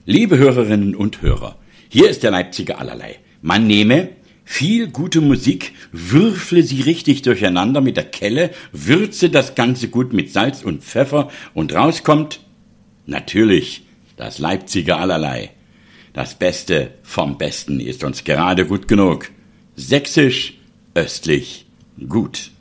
Liebe Hörerinnen und Hörer, hier ist der Leipziger Allerlei. Man nehme viel gute Musik, würfle sie richtig durcheinander mit der Kelle, würze das Ganze gut mit Salz und Pfeffer und rauskommt natürlich das Leipziger Allerlei. Das Beste vom Besten ist uns gerade gut genug. Sächsisch, östlich, gut.